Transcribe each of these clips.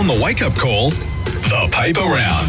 On the wake-up call, the paper round.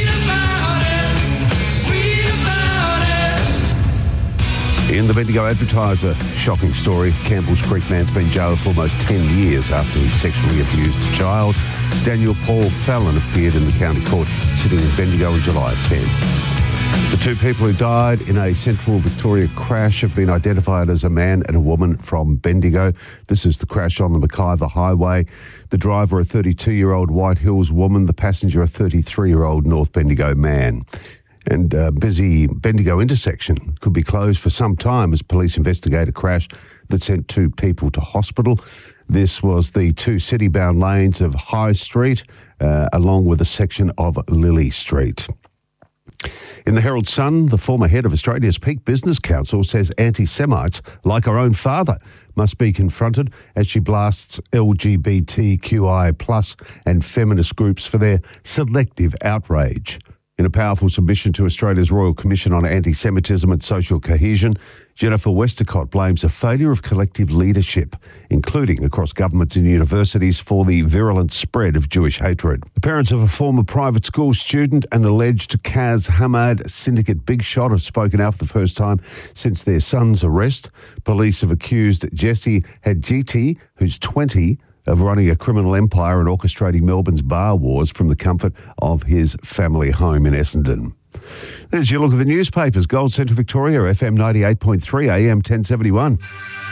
In the Bendigo Advertiser, shocking story. Campbell's Creek man's been jailed for almost 10 years after he sexually abused a child. Daniel Paul Fallon appeared in the county court sitting in Bendigo in July of 10. The two people who died in a central Victoria crash have been identified as a man and a woman from Bendigo. This is the crash on the McIver Highway. The driver, a 32-year-old White Hills woman. The passenger, a 33-year-old North Bendigo man. And busy Bendigo intersection could be closed for some time as police investigate a crash that sent two people to hospital. This was the two city-bound lanes of High Street, along with a section of Lily Street. In the Herald Sun, the former head of Australia's Peak Business Council says anti-Semites, like her own father, must be confronted as she blasts LGBTQI+ and feminist groups for their selective outrage. In a powerful submission to Australia's Royal Commission on Anti-Semitism and Social Cohesion, Jennifer Westacott blames a failure of collective leadership, including across governments and universities, for the virulent spread of Jewish hatred. The parents of a former private school student and alleged Kaz Hamad syndicate big shot have spoken out for the first time since their son's arrest. Police have accused Jesse Hadjiti, who's 20, of running a criminal empire and orchestrating Melbourne's bar wars from the comfort of his family home in Essendon. There's your look at the newspapers. Gold Central Victoria, FM 98.3, AM 1071.